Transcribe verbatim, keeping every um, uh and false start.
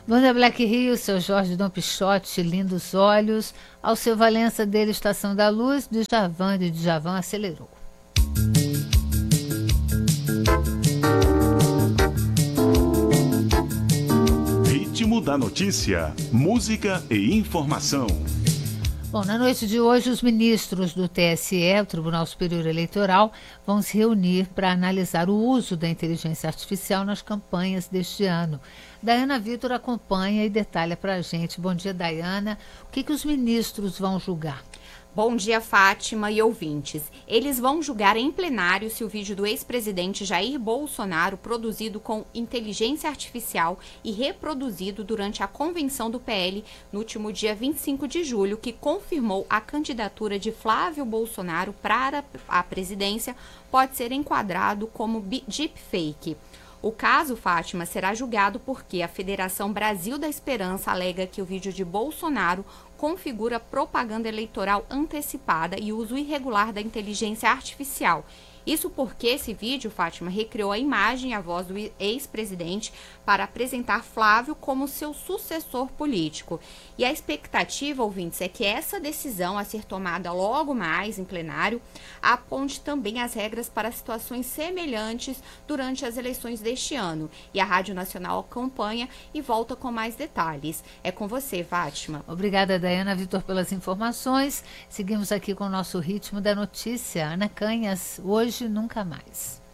Banda Black Rio, seu Jorge Dom Pichote, Lindos Olhos. Ao seu Valença dele, Estação da Luz. Djavan, de Djavan, Acelerou. Ritmo da notícia, música e informação. Bom, na noite de hoje, os ministros do T S E, o Tribunal Superior Eleitoral, vão se reunir para analisar o uso da inteligência artificial nas campanhas deste ano. Daiana Vitor acompanha e detalha para a gente. Bom dia, Daiana. O que, que os ministros vão julgar? Bom dia, Fátima e ouvintes. Eles vão julgar em plenário se o vídeo do ex-presidente Jair Bolsonaro, produzido com inteligência artificial e reproduzido durante a convenção do P L no último dia vinte e cinco de julho, que confirmou a candidatura de Flávio Bolsonaro para a presidência, pode ser enquadrado como deepfake. O caso, Fátima, será julgado porque a Federação Brasil da Esperança alega que o vídeo de Bolsonaro configura propaganda eleitoral antecipada e uso irregular da inteligência artificial. Isso porque esse vídeo, Fátima, recriou a imagem e a voz do ex-presidente para apresentar Flávio como seu sucessor político. E a expectativa, ouvintes, é que essa decisão a ser tomada logo mais em plenário aponte também as regras para situações semelhantes durante as eleições deste ano. E a Rádio Nacional acompanha e volta com mais detalhes. É com você, Fátima. Obrigada, Daiana Vitor, pelas informações. Seguimos aqui com o nosso Ritmo da Notícia. Ana Canhas, hoje nunca mais.